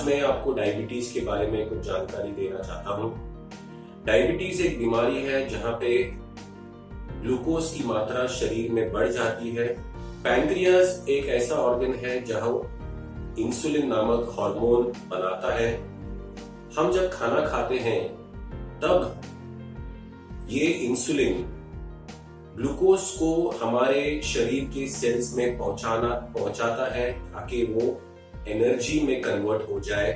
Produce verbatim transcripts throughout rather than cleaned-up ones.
मैं आपको डायबिटीज के बारे में कुछ जानकारी देना चाहता हूँ। डायबिटीज एक बीमारी है जहाँ पे ग्लूकोज की मात्रा शरीर में बढ़ जाती है। पैनक्रियाज एक ऐसा ऑर्गन है जहाँ इंसुलिन नामक हार्मोन बनाता है। हम जब खाना खाते हैं तब ये इंसुलिन ग्लूकोज को हमारे शरीर के सेल्स में पहुंचाना पहुंचाता है ताकि वो एनर्जी में कन्वर्ट हो जाए।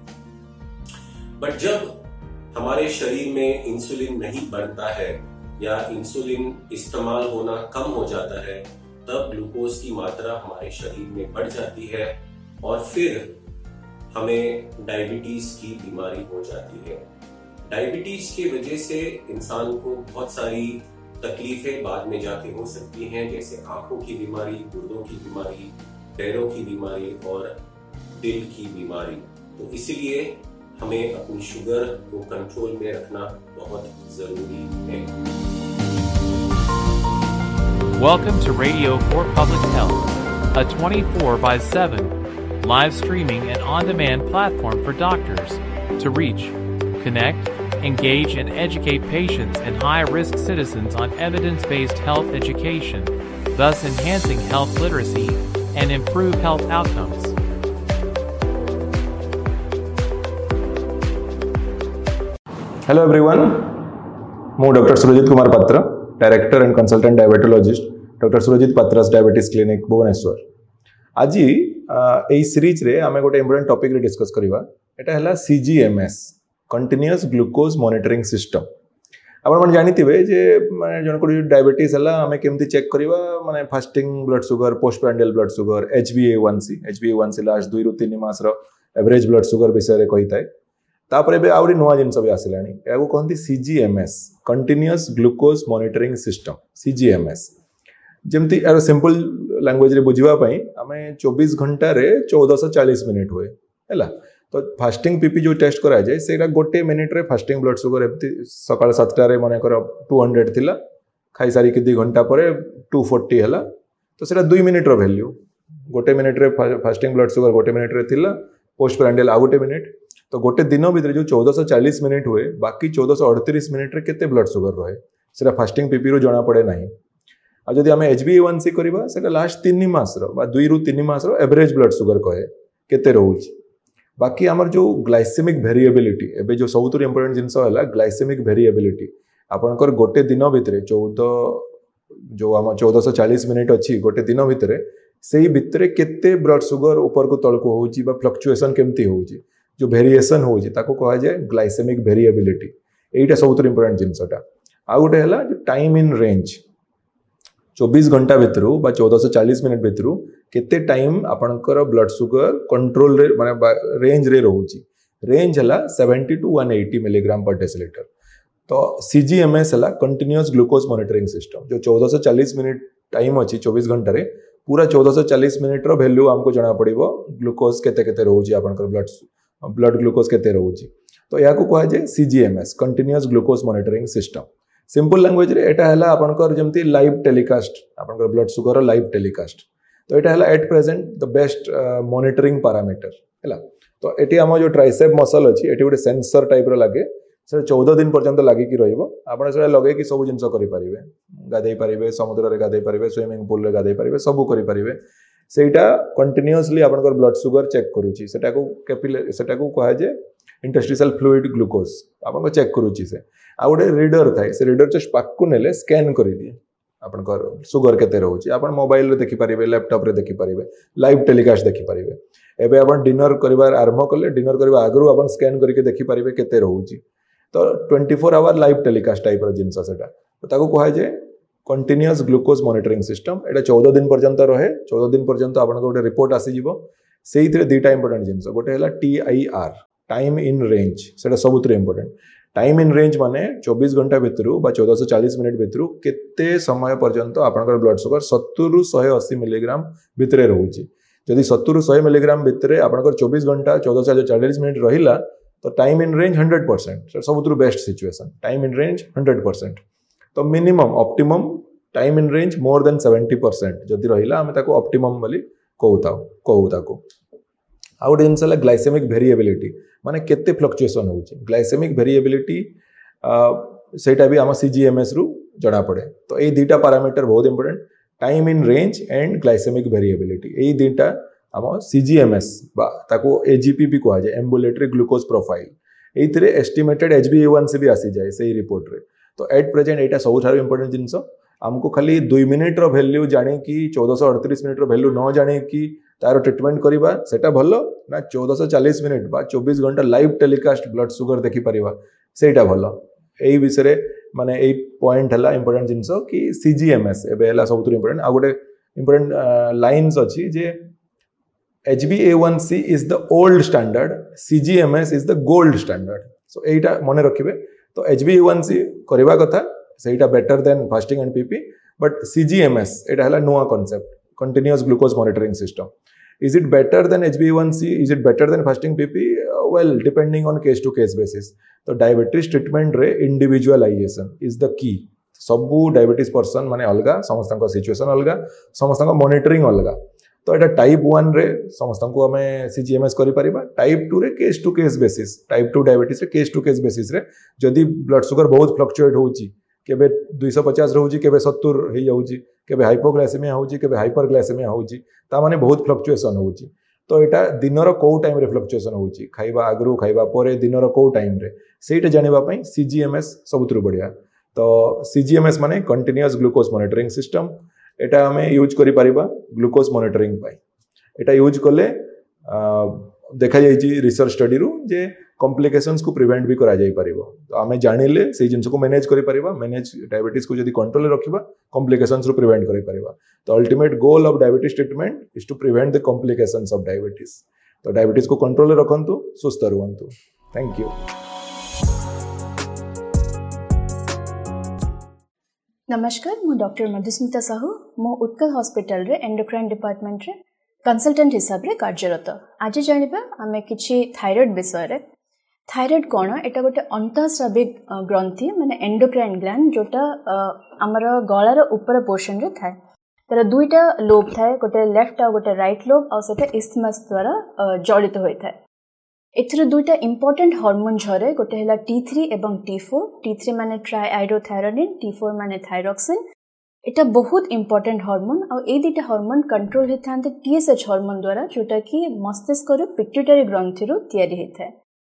बट जब हमारे शरीर में इंसुलिन नहीं बनता है या इंसुलिन इस्तेमाल होना कम हो जाता है तब ग्लूकोज की मात्रा हमारे शरीर में बढ़ जाती है और फिर हमें डायबिटीज की बीमारी हो जाती है। डायबिटीज की वजह से इंसान को बहुत सारी तकलीफें बाद में जाके हो सकती हैं, जैसे आंखों की बीमारी, गुर्दों की बीमारी, पैरों की बीमारी और दिल की बीमारी। तो इसलिए हमें अपनी शुगर को कंट्रोल में रखना बहुत जरूरी है। Welcome to Radio for Public Health, a twenty-four by seven live streaming and on-demand platform for doctors to reach, connect, engage and educate patients and high-risk citizens on evidence-based health education, thus enhancing health literacy and improve health outcomes. Hello everyone, ମୁଁ doctor Surjit Kumar पात्र, director and consultant diabetologist doctor Surjit पात्रास diabetes clinic Bhubaneswar. आज एई series रे आमे गोटे important topic रे discuss करबा। एटा हला सीजीएमएस, continuous glucose monitoring system. आपण मन जानिथिबे जे माने जन को डायबिटीज हला आमे केमती चेक करबा, माने fasting blood sugar, post prandial blood sugar, H B ए वन सी, एच बी ए वन सी लास्ट दुई रु तीन मास रो एवरेज ब्लड शुगर विषय रे कहिताय। तापरे बे आउरी नुवा जिंस भी आसिलानी, एगो कहंती सीजीएमएस, कंटीन्यूअस ग्लूकोज मॉनिटरिंग सिस्टम, सीजीएमएस। जेमती यार सिंपल लैंग्वेज रे बुझिबा पई आमे चौबीस घंटा रे चौदह सौ चालीस मिनिट हुए हैला। तो फास्टिंग पीपी जो टेस्ट करा जाए सेटा गोटे मिनिट रे फास्टिंग ब्लड शुगर एमती सकाळ सातटा रे माने कर दो सौ थिला, खाई सारी के दो घंटा परे दो सौ चालीस हैला। तो सेटा दो मिनिट रो वैल्यू, गोटे मिनिट रे फास्टिंग ब्लड शुगर गोटे मिनिट रे थिला, पोस्ट प्रांडियल आ गोटे मिनिट। तो गोटे दिन भीतर जो चौदह सौ चालीस मिनिट हुए, बाकी चौदह सौ अड़तीस मिनिट रे केते ब्लड शुगर रहे सेटा फास्टिंग पीपी रो जना पड़े नहीं। आ जदि आमे एच बी ए वन सी करबा सेटा लास्ट तीन मास रो बा दुई रु तीन मास रो एवरेज ब्लड शुगर कहे केते रहउची। बाकी आमर जो ग्लाइसेमिक वेरिएबिलिटी, एबे जो सबुतु इंपोर्टेंट जिंस हला ग्लाइसेमिक वेरिएबिलिटी। आपनकर गोटे दिन भीतर चौदह जो आम चौदह सौ चालीस मिनिट अच्छी गोटे दिन भीतर से भितर केते ब्लड शुगर ऊपर को तल को होउची बा फ्लक्चुएशन केमती होउची, जो वेरिएशन होउची ताको कहा जाए ग्लाइसेमिक वेरिएबिलिटी। एटा सबुतु इंपोर्टेंट जिंसटा। आ गोटे हला जो टाइम इन रेंज, चौबीस घंटा भीतर बा चौदह सौ चालीस मिनिट भीतर केते टाइम आपनकर ब्लड शुगर कंट्रोल रे माने रेंज रे रहउची। रेंज हला सत्तर टू एक सौ अस्सी मिलीग्राम पर डेसिलीटर। तो सीजीएमएस हला कंटीन्यूअस ग्लूकोज मॉनिटरिंग सिस्टम, जो चौदह सौ चालीस मिनिट टाइम अछि चौबीस घंटा रे पूरा चौदह सौ चालीस मिनिट रो वैल्यू हमको जाना पड़िबो ग्लूकोज केते केते रहउची, आपनकर ब्लड ब्लड ग्लूकोज केते रहउची। तो या को कहा जाय सीजीएमएस, continuous glucose monitoring system. Simple language रे एटा हला आपनकर जेमती लाइव टेलीकास्ट, आपनकर ब्लड शुगर लाइव टेलीकास्ट। तो एटा हला at present the best monitoring parameter हैला। तो एटी हम जो ट्राइसेप मसल अछि एटी गोटे सेंसर टाइप रो लागे, से चौदह दिन पर्यंत लागी कि रहइबो। आपण से लगे कि सब जिंस करि परिबे, गाधै परिबे, समुद्र रे गाधै परिबे, स्विमिंग पूल रे गाधै परिबे, सब करि परिबे। सेटा कंटीन्यूअसली आपनकर ब्लड शुगर चेक करूची। सेटा को कैपिलरी, सेटा को कहा जे इंटरस्टिशियल फ्लूइड ग्लूकोज आपन चेक करूची। से आ गोटे रीडर थाए, से रीडर जस्ट पाकु नेले स्कैन करि दिए आपनकर शुगर केते रहउची। आपन मोबाइल रे देखि परिबे, लैपटॉप रे देखि परिबे, लाइव टेलीकास्ट देखि परिबे। एबे आपन डिनर करिवार आरंभ कले, डिनर करबा आगरु आपन स्कैन करके देखि परिबे केते रहउची। तो चौबीस आवर लाइव टेलीकास्ट टाइप रो जिंस सेटा। तो ताको कहा जे कंटीन्यूअस ग्लूकोज मॉनिटरिंग सिस्टम। एटा चौदह दिन पर्यंत रहे, चौदह दिन पर्यंत आपन गोटे रिपोर्ट आसी जिवो। सेइथरे दुईटा इंपोर्टेंट जिंस, गोटे हला T I R, time in range. सेटा सबुतरे इंपोर्टेंट। टाइम इन रेंज माने चौबीस घंटा भीतर बा चौदह सौ चालीस मिनिट भीतर केते समय पर्यंत आपनकर ब्लड शुगर सत्तर रु एक सौ अस्सी मिलीग्राम भीतर रहउची। जदि सत्तर रु सौ मिलीग्राम भीतर आपनकर चौबीस घंटा चौदह सौ चालीस मिनिट रहिला तो time in range hundred percent सबुतु best situation. Time in range hundred percent. तो minimum optimum time in range more than seventy percent जदि रहिला आमे ताको ऑप्टिमम बोली कहूता कहू ताको। आउ गोटे जिनस ग्लाइसेमिक वेरिएबिलिटी माने केते फ्लक्चुएसन होउची ग्लाइसेमिक वेरिएबिलिटी सेटा भी आम सीजीएमएस रु जना पड़े तो ये दुटा पैरामीटर बहुत important time in range and glycaemic variability यही दुटा आम सीजीएमएस बा ताको एजीपी भी कहा जाए एम्बुलेटरी ग्लूकोज प्रोफाइल ये एस्टिमेटेड एच बी ए वन सी भी आसी जाए से रिपोर्ट रे तो एट प्रेजेंट यहाँ सब इंपोर्टेंट जिनस आमको खाली दुई मिनिट रो वैल्यू जाने कि चौदह अड़तीस मिनिट रो वैल्यू न जाने कि तार ट्रिटमेंट करवा सेटा भल ना चौदह चालीस मिनिट बा चौबीस घंटा लाइव टेलीकास्ट ब्लड सुगर देखि परिवा सेटा भल यही विषय माने यही पॉइंट है इंपोर्टेंट जिनस कि सीजीएमएस एबे सब इंपोर्टेंट आ गोटे इंपोर्टेंट लाइन्स अच्छी जे H B A one C is the old standard सीजीएमएस is the gold standard so यहीटा मन रखिए तो एच बी ए वन सी करवा कथा सेटा better than fasting and PP but सीजीएमएस एटा हला नुआ concept continuous glucose monitoring system is it better than H B A one C is it better than fasting PP well depending on case to case basis तो diabetes treatment रे individualisation is the key सबू diabetes person माने अलगा समस्त situation अलगा समस्त monitoring अलगा तो यहाँ टाइप वन रे समस्त को आम सीजीएमएस कर टाइप टू रे case to case basis type two diabetes रे केस टू केस बेसिस रे जदि ब्लड सुगर बहुत फ्लक्चुएट होउची केबे दुई सौ पचास रोची केबे सत्तर हो जाऊँगी केबे हाइपोग्लाइसेमिया होउची केबे हाइपरग्लाइसेमिया होउची ता माने बहुत फ्लक्चुएसन होउची तो यहाँ दिनर कौ टाइम रे फ्लक्चुएसन होउची खाइबा आगरू खाइबा परे दिनर कौ टाइम रे सेटा जानिबा पई सीजीएमएस सबुतरु बढ़िया तो सीजीएमएस माने कंटीन्यूअस ग्लूकोज मॉनिटरिंग सिस्टम एटा आम यूज करि परिबा ग्लूकोज मॉनिटरिंग पाई एटा यूज कले देखा जाइए रिसर्च स्टडी रु जे कॉम्प्लिकेशंस को प्रिवेंट भी करा जाई परिबो तो आम जानिले से जिनस को मैनेज करि परिबा मैनेज डायबिटीज को जदी कंट्रोल रखिबा कॉम्प्लिकेशंस रु प्रिवेंट करि परिबा तो ultimate goal of diabetes treatment is to prevent the complications of diabetes तो डायबिटीज को कंट्रोल रखंतु सुस्थ रुहंतु थैंक यू नमस्कार मु डॉक्टर मधुस्मिता साहू मु उत्कल हॉस्पिटल रे एंडोक्राइन डिपार्टमेंट रे कंसल्टेंट हिसाब रे कार्यरत आज जानिबा आमे किछि थायराइड विषय रे थायराइड कोन एटा गोटे अंतःस्राविक ग्रंथि माने एंडोक्राइन ग्लैंड जोटा हमर गळार ऊपर पोर्शन रे थाए तर दुईटा लोब थाए गोटे लेफ्ट आ गोटे राइट लोब आ सेटा इस्थमस द्वारा जड़ित होय थाए एथरे दुईटा इंपोर्टेंट हार्मोन झरे गोटे हला टी थ्री एवं टी फोर टी थ्री माने ट्राइआयोडोथायरोनिन टी फोर माने थायरॉक्सिन एटा बहुत इंपोर्टेंट हार्मोन आ ए दुईटा हार्मोन कंट्रोल हेथांते टीएसएच हार्मोन द्वारा जोटा कि मस्तिष्क रो पिट्यूटरी ग्रंथि रो तयारी हेथाय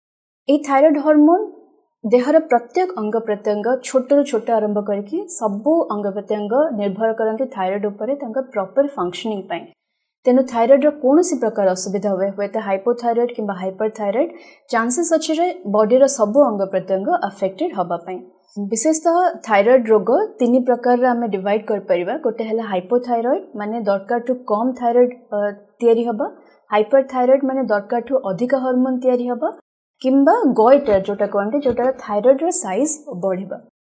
ए थायराइड हार्मोन देहर प्रत्येक अंग प्रत्यंग छोट रो छोट आरंभ करके सबो अंग प्रत्यंग निर्भर करंती थायराइड उपरे तांका प्रॉपर फंक्शनिंग पई तेनु थायराइड रो कोनोसी प्रकार असुविधा होवे होते हाइपोथायराइड किबा हाइपरथायराइड चांसेस अछि रे बॉडी रो सबो अंग प्रत्यंग अफेक्टेड होबा पई विशेषतः थायराइड रोग तीन प्रकार रे हमें डिवाइड कर परिबा गोटे हला हाइपोथायराइड माने दरकार टू कम थायराइड तयारी होबा हाइपरथायराइड माने दरकार टू अधिक हार्मोन तयारी होबा किंबा गोइटर जोटा कहते जोटा थायराइड रो साइज बढ़िबा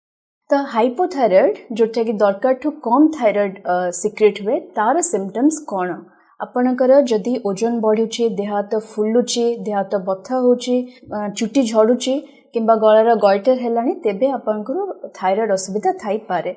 तो हाइपोथायराइड जोटा कि दरकार टू कम थायराइड सिक्रेट हुए तार सिम्पटम्स कौन आपणकर जदि ओजन बढ़ुचे देह हाथ फुलुचे देह हाथ बथा होचे चुटी झड़ुचे किंबा गଳାର गॉइटर हेलानी तेबे आपणकर थायराइड असुविधा थाई पारे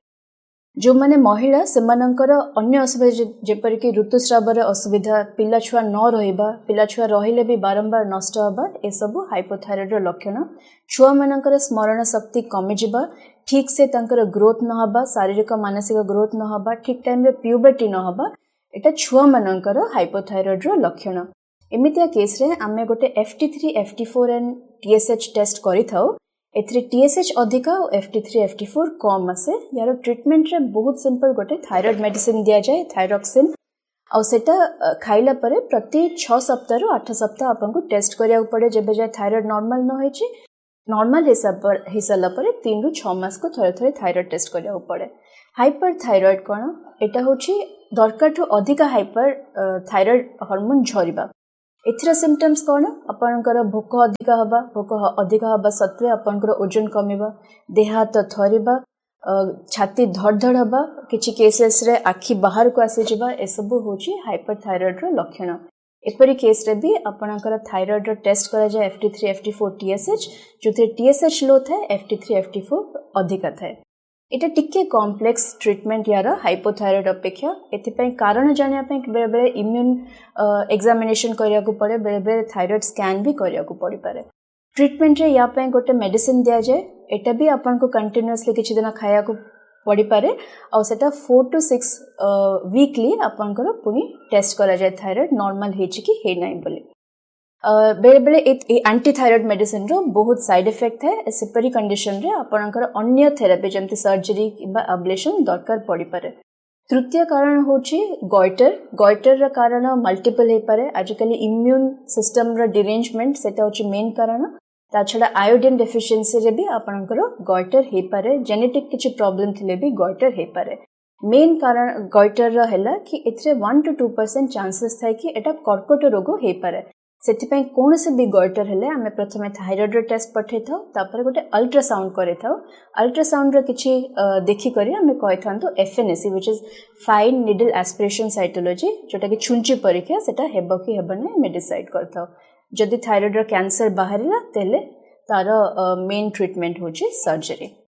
जो माने महिला सेमानंकर अन्य असुविधा जेपर कि ऋतुस्रावर असुविधा पिला छुआ न रहिबा पिला छुआ रहिले भी बारंबार नष्ट होबा ए सब हाइपोथायराइड रो लक्षण छुआ मानकर स्मरण शक्ति कमी जिबा ठीक से तंकर ग्रोथ न होबा शारीरिक मानसिक ग्रोथ न होबा ठीक टाइम रे प्यूबर्टी न होबा एटा छुआ मानकर हाइपोथायराइड रो लक्षण एमितिया केस रे आमे गोटे F T three F T four and T S H test करि थाउ एथरे टी एस एच अधिका और F T three F T four कम आसे यार ट्रीटमेंट रे बहुत सिंपल गोटे थायराइड मेडिसिन दिया जाए थायरॉक्सिन और सेटा खाइला परे प्रति छह सप्ताह रु आठ सप्ताह आपन को टेस्ट करिया पड़े जेबे जाय थायराइड नॉर्मल न होय छि नॉर्मल हिसाब पर हिसाला परे तीन रु छह मास को थरे थरे थायराइड टेस्ट करिया पड़े हाइपरथायराइड कोन एटा होछि दरकार टू अधिक हाइपर थायराइड हार्मोन झरिबा एथरा सिम्पटम्स कोन आपनकर भूख अधिक हबा भूख अधिक हबा सत्वे आपनकर ओजन कमिबा देह हाथ थरिबा छाती धड़धड़ हबा किछि केसेस रे आखि बाहर को आसी जिबा ए सब होछि हाइपरथायराइड रो लक्षण एपरी केस रे भी आपनकर थायराइड रो टेस्ट करा जाय F T three F T four T S H जोथे T S H लो थाए F T three F T four अधिक थाए एटा टिके कॉम्प्लेक्स ट्रीटमेंट यार हाइपोथायरॉइड अपेक्षा एथिपई कारण जानिया पे बेले बेले इम्यून एग्जामिनेशन करिया को पड़े बेले बेले थायराइड स्कैन भी करिया को पड़ी पारे ट्रीटमेंट रे या पे गोटे मेडिसिन दिया जाए एटा भी आपन को कंटीन्यूअसली किछि दिन खाया को पड़ी पारे और सेटा फोर टू सिक्स वीकली आपन को पुनी टेस्ट करा जाए थायराइड नॉर्मल हेछि कि हे नै बोली बेले बेले एंटी थायराइड मेडिसिन रो बहुत साइड इफेक्ट है सेपरी कंडीशन रे आपनकर अन्य थेरेपी जमति सर्जरी किबा अब्लेशन दरकार पड़ी पारे तृतीय कारण होछि गॉइटर गॉइटर रा कारण मल्टीपल हे पारे आजकल इम्यून सिस्टम रा डिरेंजमेंट सेटा होछि मेन कारण ता छडा आयोडीन डेफिशिएंसी रे भी आपनकर गॉइटर हे पारे जेनेटिक किछि प्रॉब्लम थिले भी गॉइटर हे पारे मेन कारण गॉइटर रा हैला कि एथरे one two two percent chances थाय कि एटा कर्कट रोग हे पारे सेथिपई कोन से भी गॉइटर हेले हमें प्रथमे थायराइड रो टेस्ट पठे थाउ तापर गोटे अल्ट्रासाउंड करे थाउ अल्ट्रासाउंड रो किछि देखि करी हमें कहि थांतो FNAC which is fine needle aspiration cytology जोटा कि छुंची परीक्षा सेटा हेबो कि हेबो नै हमें डिसाइड करथाउ जदि थायराइड रो कैंसर बाहरिला तेले तार मेन ट्रीटमेंट होछि सर्जरी।